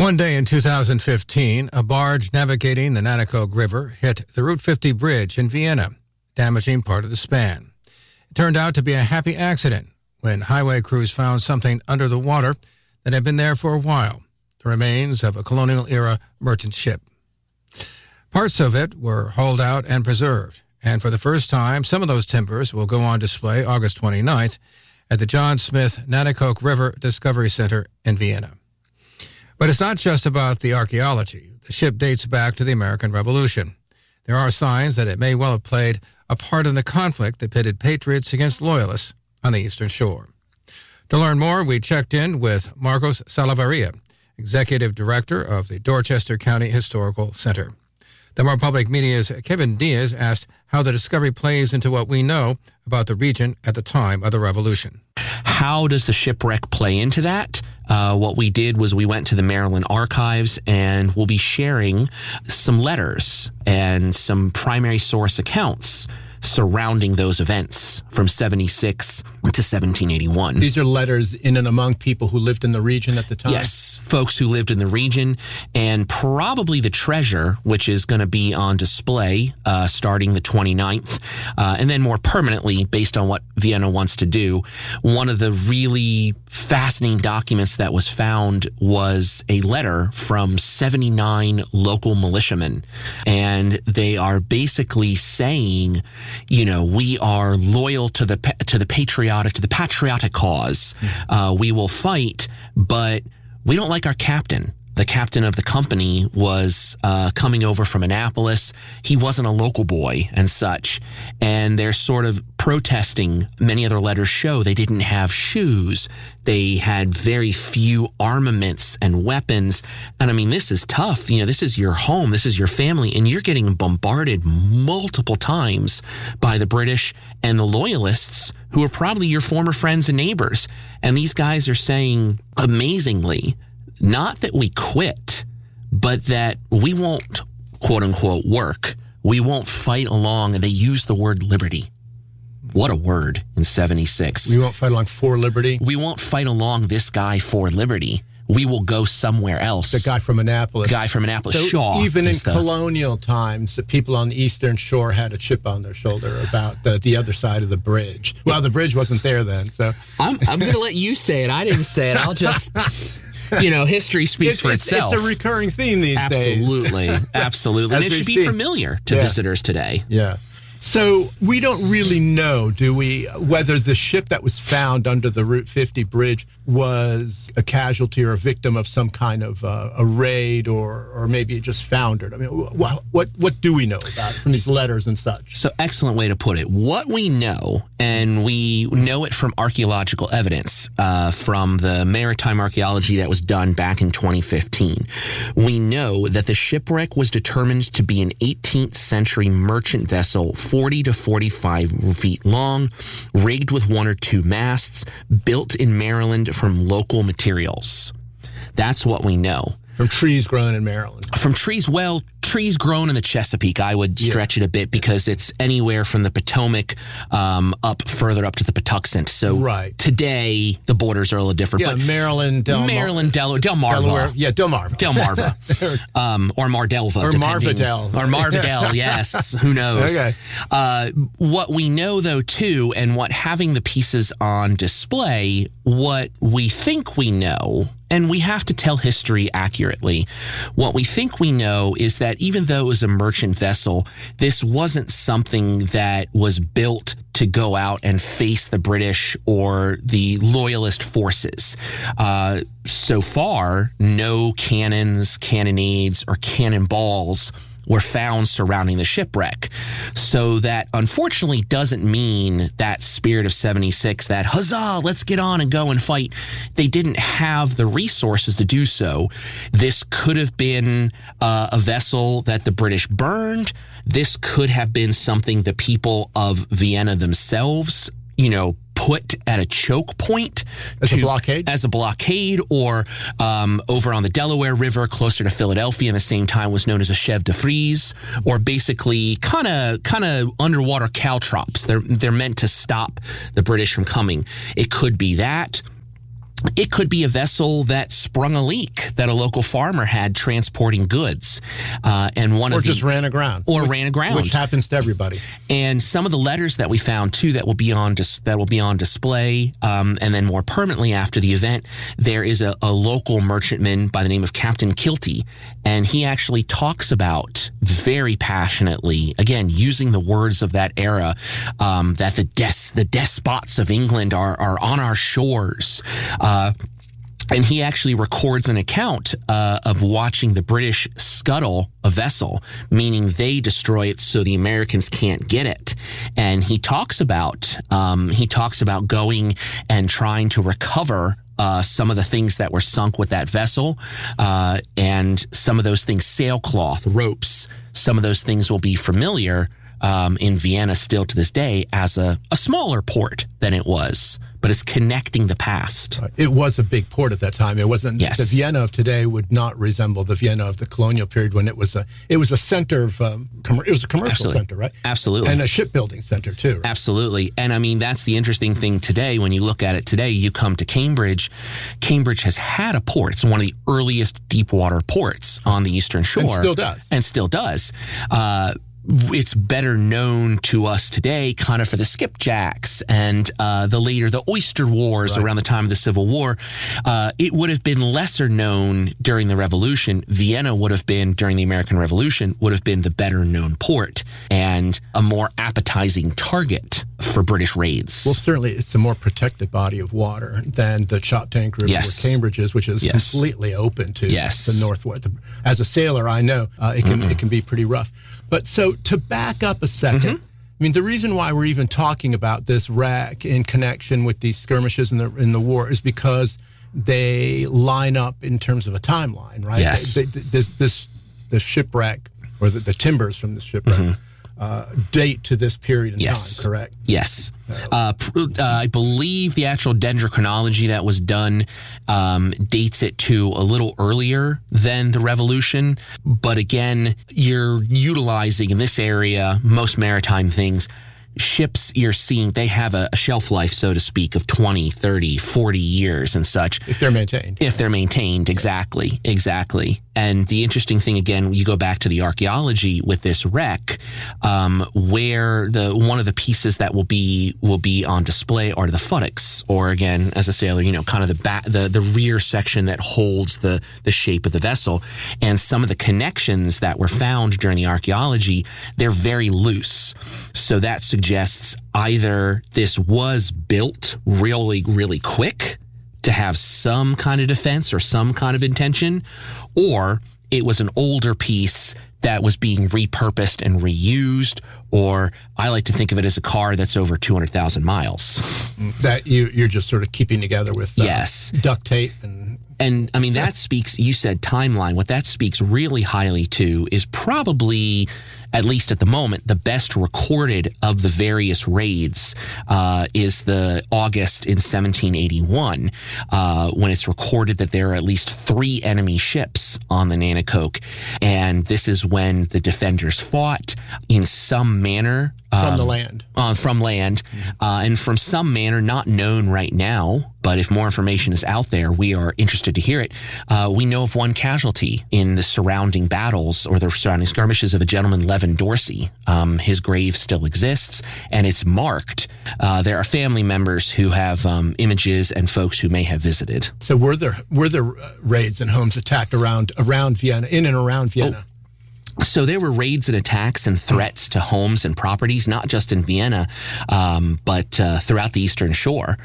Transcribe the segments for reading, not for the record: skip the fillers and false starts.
One day in 2015, a barge navigating the Nanticoke River hit the Route 50 bridge in Vienna, damaging part of the span. It turned out to be a happy accident when highway crews found something under the water that had been there for a while, the remains of a colonial-era merchant ship. Parts of it were hauled out and preserved, and for the first time, some of those timbers will go on display August 29th at the John Smith Nanticoke River Discovery Center in Vienna. But it's not just about the archaeology. The ship dates back to the American Revolution. There are signs that it may well have played a part in the conflict that pitted patriots against loyalists on the Eastern Shore. To learn more, we checked in with Marcos Salavarria, Executive Director of the Dorchester County Historical Center. The More Public Media's Kevin Diaz asked how the discovery plays into what we know about the region at the time of the Revolution. How does the shipwreck play into that? What we did was we went to the Maryland archives, and we'll be sharing some letters and some primary source accounts surrounding those events from 76 to 1781. These are letters in and among people who lived in the region at the time? Yes, folks who lived in the region, and probably the treasure, which is going to be on display starting the 29th, and then more permanently, based on what Vienna wants to do. One of the really fascinating documents that was found was a letter from 79 local militiamen, and they are basically saying, you know, we are loyal to the patriotic cause. We will fight, but we don't like our captain. The captain of the company was coming over from Annapolis. He wasn't a local boy and such. And they're sort of protesting. Many other letters show they didn't have shoes. They had very few armaments and weapons. And I mean, this is tough. You know, this is your home. This is your family. And you're getting bombarded multiple times by the British and the Loyalists, who are probably your former friends and neighbors. And these guys are saying, amazingly, not that we quit, but that we won't, quote unquote, work. We won't fight along. And they use the word liberty. What a word in 76. We won't fight along for liberty? We won't fight along this guy for liberty. We will go somewhere else. The guy from Annapolis. So Shaw. Even in colonial times, the people on the Eastern Shore had a chip on their shoulder about the other side of the bridge. Well, the bridge wasn't there then, so. I'm going to let you say it. I didn't say it. I'll just... You know, history speaks for itself. It's a recurring theme these days. Absolutely. And it should be familiar to visitors today. Yeah. So we don't really know, do we, whether the ship that was found under the Route 50 bridge was a casualty or a victim of some kind of a raid, or maybe it just foundered. I mean, what do we know about it from these letters and such? So excellent way to put it. What we know, and we know it from archaeological evidence, from the maritime archaeology that was done back in 2015. We know that the shipwreck was determined to be an 18th century merchant vessel, 40 to 45 feet long, rigged with one or two masts, built in Maryland from local materials. That's what we know. From trees grown in Maryland. From trees grown in the Chesapeake, I would stretch it a bit, because it's anywhere from the Potomac further up to the Patuxent. So today, the borders are a little different. Yeah, but Maryland, Delmarva. Delaware. Yeah, Delmarva. Or Mardelva. Or Marvadell. Or Marvadell, yes. Who knows? Okay. What we know, though, too, and what having the pieces on display, what we think we know, and we have to tell history accurately. What we think we know is that even though it was a merchant vessel, this wasn't something that was built to go out and face the British or the Loyalist forces. So far, no cannons, cannonades, or cannonballs were found surrounding the shipwreck. So that unfortunately doesn't mean that spirit of 76, that huzzah, let's get on and go and fight. They didn't have the resources to do so. This could have been a vessel that the British burned. This could have been something the people of Vienna themselves, put at a choke point. As a blockade? Or over on the Delaware River, closer to Philadelphia, in the same time was known as a chef de frise, or basically kind of underwater caltrops. They're meant to stop the British from coming. It could be that. It could be a vessel that sprung a leak that a local farmer had transporting goods, or just ran aground, which happens to everybody. And some of the letters that we found too that will be on display, and then more permanently after the event, there is a local merchantman by the name of Captain Kilty, and he actually talks about very passionately, again using the words of that era, that the despots of England are on our shores. And he actually records an account of watching the British scuttle a vessel, meaning they destroy it so the Americans can't get it. And he talks about going and trying to recover some of the things that were sunk with that vessel, and some of those things, sailcloth, ropes, some of those things will be familiar in Vienna still to this day as a smaller port than it was, but it's connecting the past. It was a big port at that time. It wasn't. Yes. The Vienna of today would not resemble the Vienna of the colonial period, when it was a center of it was a commercial Absolutely. center, right? Absolutely. And a shipbuilding center too. Right? Absolutely. And I mean, that's the interesting thing today. When you look at it today, you come to Cambridge. Cambridge has had a port. It's one of the earliest deep water ports on the Eastern Shore. And still does. It's better known to us today kind of for the skipjacks and the oyster wars around the time of the Civil War. It would have been lesser known during the Revolution. Vienna would have been, during the American Revolution, would have been the better known port and a more appetizing target for British raids. Well, certainly it's a more protected body of water than the Choptank River, where Cambridge is, which is completely open to the northwest. As a sailor, I know it can be pretty rough. But so to back up a second, I mean, the reason why we're even talking about this wreck in connection with these skirmishes in the war is because they line up in terms of a timeline, right? Yes. The shipwreck, or the timbers from the shipwreck, date to this period in time, correct? Yes. I believe the actual dendrochronology that was done dates it to a little earlier than the Revolution. But again, you're utilizing in this area, most maritime things, ships you're seeing, they have a shelf life, so to speak, of 20, 30, 40 years and such. If they're maintained. Exactly. And the interesting thing, again, you go back to the archaeology with this wreck, where one of the pieces that will be on display are the futtocks, or again, as a sailor, kind of the rear section that holds the shape of the vessel. And some of the connections that were found during the archaeology, they're very loose. So that suggests either this was built really, really quick to have some kind of defense or some kind of intention, or it was an older piece that was being repurposed and reused, or I like to think of it as a car that's over 200,000 miles. That you're just sort of keeping together with duct tape And I mean, that speaks, you said timeline. What that speaks really highly to is probably, at least at the moment, the best recorded of the various raids is the August in 1781, when it's recorded that there are at least 3 enemy ships on the Nanticoke. And this is when the defenders fought in some manner. From the land. From land. And from some manner not known right now, but if more information is out there, we are interested to hear it. We know of one casualty in the surrounding battles or the surrounding skirmishes of a gentleman, Levin Dorsey. His grave still exists, and it's marked. There are family members who have images and folks who may have visited. So were there raids and homes attacked around Vienna, in and around Vienna? So there were raids and attacks and threats to homes and properties, not just in Vienna, but throughout the Eastern Shore.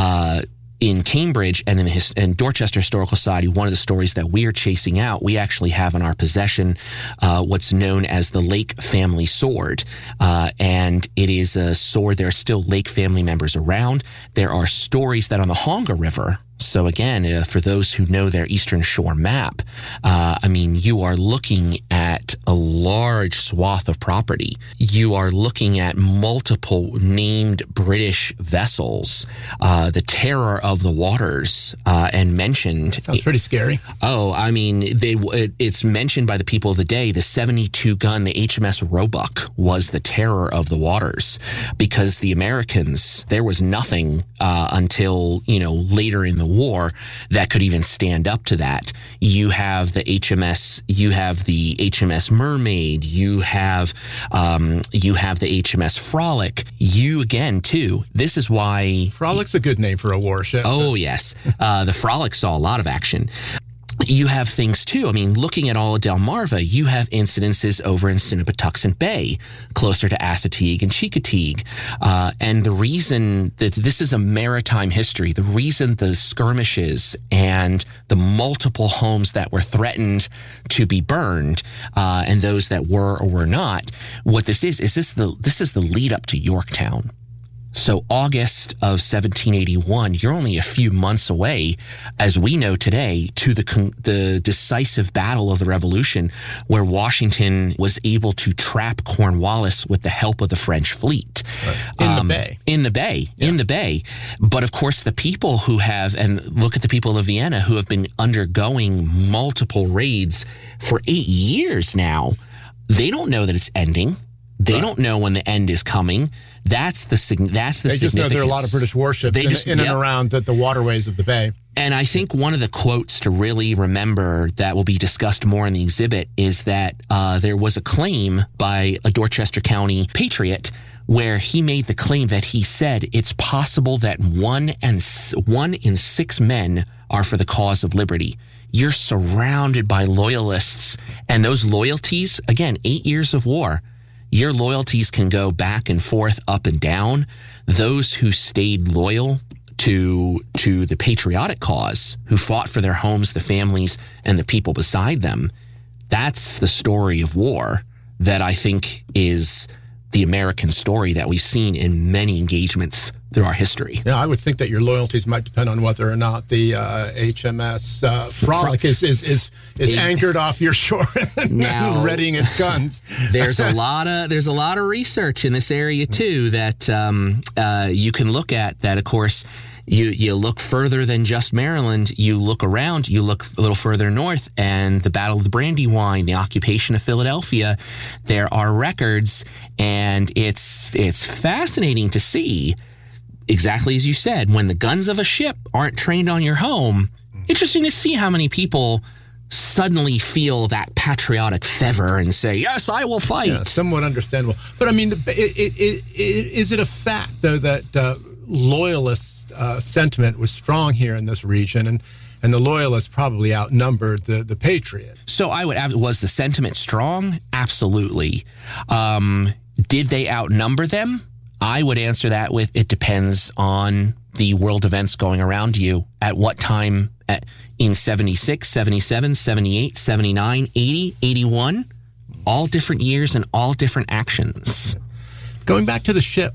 In Cambridge and in Dorchester Historical Society, one of the stories that we are chasing out, we actually have in our possession what's known as the Lake family sword. And it is a sword. There are still Lake family members around. There are stories that on the Honga River, so again, for those who know their Eastern Shore map, I mean, you are looking at a large swath of property. You are looking at multiple named British vessels, the terror of the waters, and mentioned. Sounds pretty scary. Oh, I mean, it's mentioned by the people of the day. The 72-gun, the HMS Roebuck, was the terror of the waters because the Americans, there was nothing until, later in the war that could even stand up to that. You have the HMS Mermaid, you have the HMS Frolic. You again too. This is why Frolic's a good name for a warship. Oh yes, the Frolic saw a lot of action. You have things too. I mean, looking at all of Delmarva, you have incidences over in Sinnapatuxent Bay, closer to Assateague and Chincoteague. And the reason that this is a maritime history, the reason the skirmishes and the multiple homes that were threatened to be burned, and those that were or were not, what this is this is the lead up to Yorktown. So August of 1781, you're only a few months away, as we know today, to the decisive battle of the Revolution, where Washington was able to trap Cornwallis with the help of the French fleet. Right. In the Bay. But of course, the people who have, and look at the people of Vienna who have been undergoing multiple raids for 8 years now, they don't know that it's ending. They don't know when the end is coming. That's the significance. They just know there are a lot of British warships in and around the waterways of the bay. And I think one of the quotes to really remember that will be discussed more in the exhibit is that there was a claim by a Dorchester County patriot where he made the claim that he said it's possible that one in 6 men are for the cause of liberty. You're surrounded by loyalists, and those loyalties, again, 8 years of war. Your loyalties can go back and forth, up and down. Those who stayed loyal to the patriotic cause, who fought for their homes, the families, and the people beside them, that's the story of war that I think is the American story that we've seen in many engagements through our history. Yeah, I would think that your loyalties might depend on whether or not the HMS Frolic is anchored off your shore and readying its guns. There's a lot of research in this area too that you can look at. That of course. You look further than just Maryland. You look around, you look a little further north, and the Battle of the Brandywine, the occupation of Philadelphia, there are records, and it's fascinating to see, exactly as you said, when the guns of a ship aren't trained on your home. Interesting to see how many people suddenly feel that patriotic fervor and say, yes, I will fight. Yeah, somewhat understandable. But I mean, is it a fact, though, that loyalists sentiment was strong here in this region, and the loyalists probably outnumbered the patriot? So was the sentiment strong? Absolutely. Did they outnumber them? I would answer that with, it depends on the world events going around you. At what time in 76, 77, 78, 79, 80, 81, all different years and all different actions. Going back to the ship,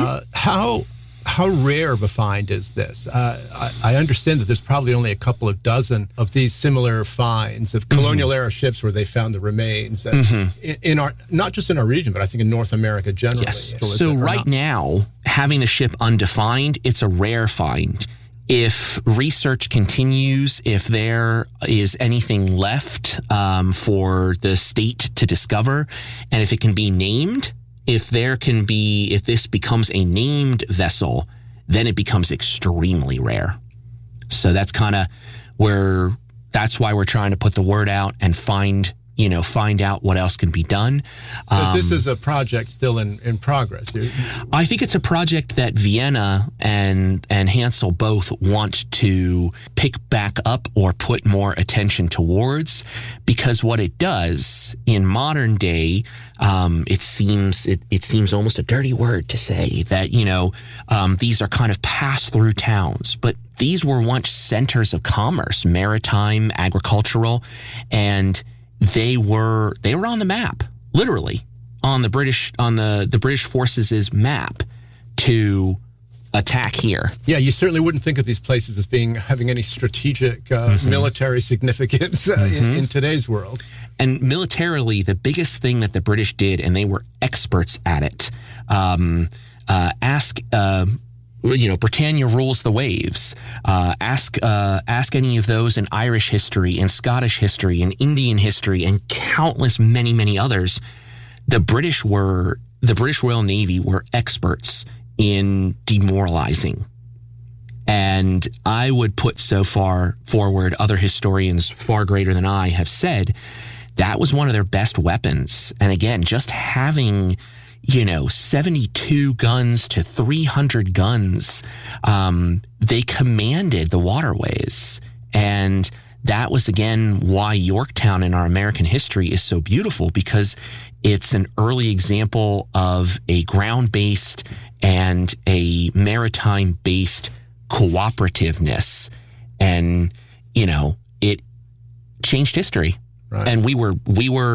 how rare of a find is this? I understand that there's probably only a couple of dozen of these similar finds of colonial-era ships where they found the remains in our, not just in our region, but I think in North America generally. Yes. So right now, having the ship undefined, it's a rare find. If research continues, if there is anything left for the state to discover, and if it can be named, if this becomes a named vessel, then it becomes extremely rare. So that's kind of that's why we're trying to put the word out and find out what else can be done. So this is a project still in progress. I think it's a project that Vienna and Hansel both want to pick back up or put more attention towards, because what it does in modern day, it seems almost a dirty word to say that, these are kind of pass-through towns, but these were once centers of commerce, maritime, agricultural, and they were on the map, literally on the British forces' map to attack here. Yeah, you certainly wouldn't think of these places as having any strategic military significance in today's world. And militarily, the biggest thing that the British did, and they were experts at it, Britannia rules the waves. Ask any of those in Irish history, in Scottish history, in Indian history, and countless many others. The British Royal Navy were experts in demoralizing. And I would put so far forward, other historians far greater than I have said, that was one of their best weapons. And again, just having, 72 guns to 300 guns, they commanded the waterways. And that was, again, why Yorktown in our American history is so beautiful, because it's an early example of a ground-based and a maritime-based cooperativeness. And, it changed history. Right. And we were,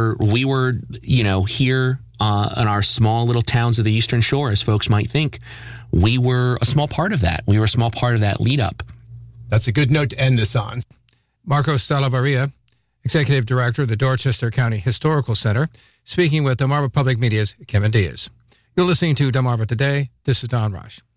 here in our small little towns of the Eastern Shore, as folks might think, we were a small part of that. We were a small part of that lead up. That's a good note to end this on. Marcos Salavarria, Executive Director of the Dorchester County Historical Center, speaking with Delmarva Public Media's Kevin Diaz. You're listening to Delmarva Today. This is Don Rush.